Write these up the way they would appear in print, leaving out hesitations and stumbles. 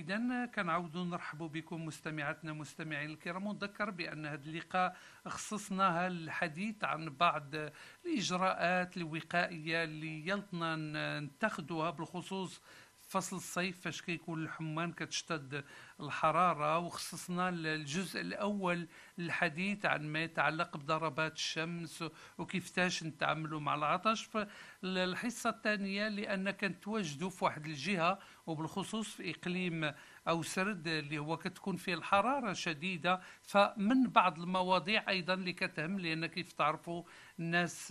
إذا كنعاودوا نرحبوا بكم مستمعاتنا مستمعين الكرام، ونذكر بأن هذا اللقاء اختصصناه للحديث عن بعض الإجراءات الوقائية اللي يلطنا نتخذوها بالخصوص فصل الصيف فاش كيكون الحمان كتشتد الحرارة. وخصصنا الجزء الأول للحديث عن ما يتعلق بضربات الشمس وكيفتاش نتعاملوا مع العطش. فالحصة الثانية لأن كنتواجدوا في واحد الجهة وبالخصوص في إقليم أو سرد اللي هو كتكون فيه الحرارة شديدة، فمن بعض المواضيع أيضا اللي كتهم، لأن كيف تعرفوا الناس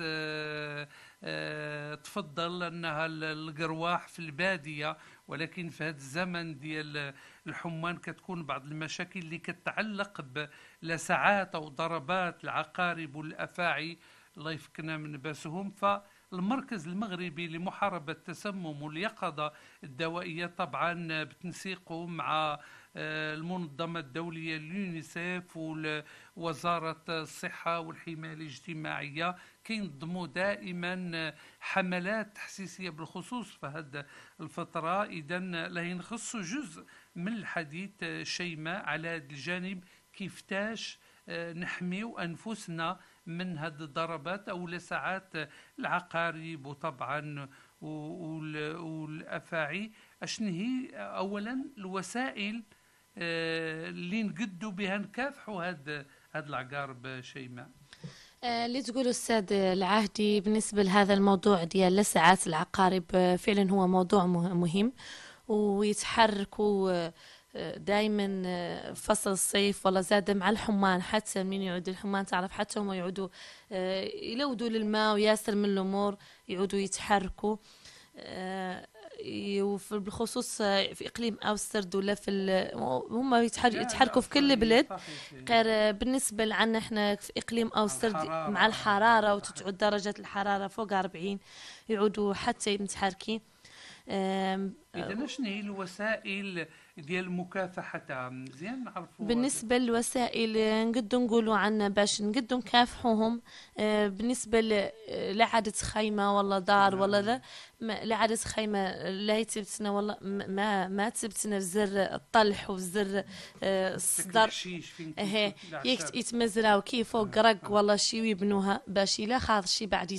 تفضل أنها القرواح في البادية، ولكن في هذا الزمن ديال الحمان كتكون بعض المشاكل اللي كتعلق بلسعات أو ضربات العقارب والأفاعي، الله يفكنا من باسهم. فالمركز المغربي لمحاربة التسمم واليقظة الدوائية طبعا بتنسيقه مع المنظمة الدولية اليونيسيف ووزارة الصحة والحماية الاجتماعية كينظموا دائما حملات تحسيسية بالخصوص في هذه الفترة. إذا لا نخص جزء من الحديث شيماء على هذا الجانب، كيفتاش نحميو أنفسنا من هذه الضربات أو لسعات العقارب وطبعا والأفاعي. أشن هي أولا الوسائل اللي نقدوا بها نكافحوا هاد العقارب شيماء؟ اللي تقوله السيد العهدي بالنسبة لهذا الموضوع ديال لسعات العقارب فعلا هو موضوع مهم، ويتحركوا دائما فصل الصيف ولا زاد مع الحمان. حتى من يعود الحمان تعرف حتى هم يعودوا يلودوا للماء وياسر من الأمور يعودوا يتحركوا. بالخصوص في إقليم أوسرد ولا هم يتحركوا في كل بلد، غير بالنسبة لنا احنا في إقليم أوسرد مع الحرارة وتتعود درجة الحرارة فوق 40 يعودوا حتى متحركين. إذا شنو هي الوسائل ديال مكافحتها؟ مزيان نعرفوا. بالنسبة للوسائل نقدو نقولوا عنا باش نقدو نكافحوهم. بالنسبة لعادة خيمة ولا دار ولا ذا، لعادة خيمة لا يتبتنا والله ما تبتنا زر الطلح وزر الصدر يتمزراو كيف فوق رق والله شي ويبنوها باش لا خاض شي بعد